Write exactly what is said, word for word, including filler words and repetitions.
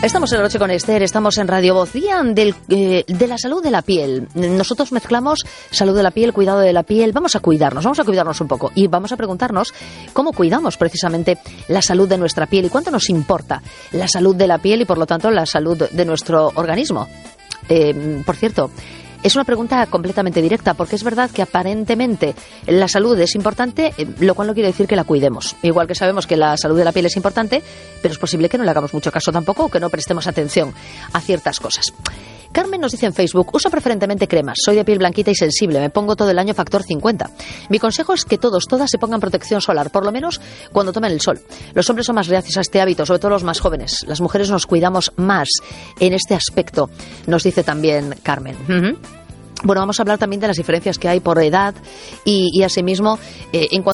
Estamos en la noche con Esther, estamos en Radio Voz, día del, eh, de la salud de la piel. Nosotros mezclamos salud de la piel, cuidado de la piel. Vamos a cuidarnos, vamos a cuidarnos un poco y vamos a preguntarnos cómo cuidamos precisamente la salud de nuestra piel y cuánto nos importa la salud de la piel y por lo tanto la salud de nuestro organismo. Eh, por cierto, es una pregunta completamente directa, porque es verdad que aparentemente la salud es importante, lo cual no quiere decir que la cuidemos. Igual que sabemos que la salud de la piel es importante, pero es posible que no le hagamos mucho caso tampoco, o que no prestemos atención a ciertas cosas. Carmen nos dice en Facebook: uso preferentemente cremas, soy de piel blanquita y sensible, me pongo todo el año factor cincuenta. Mi consejo es que todos, todas se pongan protección solar, por lo menos cuando tomen el sol. Los hombres son más reacios a este hábito, sobre todo los más jóvenes. Las mujeres nos cuidamos más en este aspecto, nos dice también Carmen. Uh-huh. Bueno, vamos a hablar también de las diferencias que hay por edad y, y asimismo, eh, en cuanto